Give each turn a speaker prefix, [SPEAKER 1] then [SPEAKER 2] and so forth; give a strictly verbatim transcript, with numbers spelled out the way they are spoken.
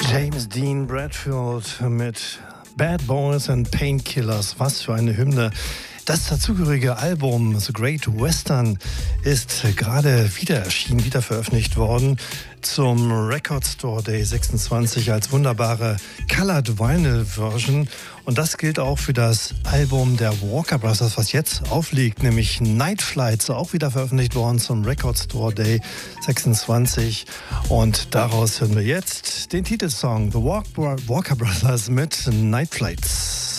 [SPEAKER 1] James Dean Bradfield mit Bad Boys and Painkillers. Was für eine Hymne. Das dazugehörige Album The Great Western ist gerade wieder erschienen, wieder veröffentlicht worden zum Record Store Day sechsundzwanzig als wunderbare Colored Vinyl Version. Und das gilt auch für das Album der Walker Brothers, was jetzt aufliegt, nämlich Night Flights, auch wieder veröffentlicht worden zum Record Store Day sechsundzwanzig. Und daraus hören wir jetzt den Titelsong The Walker Brothers mit Night Flights.